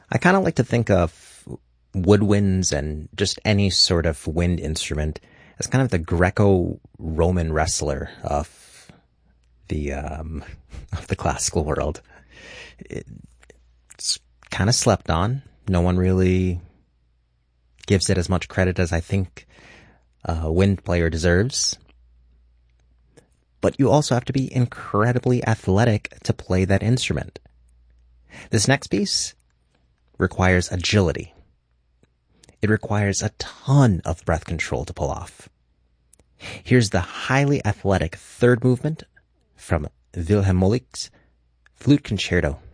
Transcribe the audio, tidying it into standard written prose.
I kind of like to think of woodwinds and just any sort of wind instrument as kind of the Greco-Roman wrestler of the of the classical world. It's kind of slept on. No one really gives it as much credit as I think a wind player deserves. But you also have to be incredibly athletic to play that instrument. This next piece requires agility. It requires a ton of breath control to pull off. Here's the highly athletic third movement from Wilhelm Moelik's Flute Concerto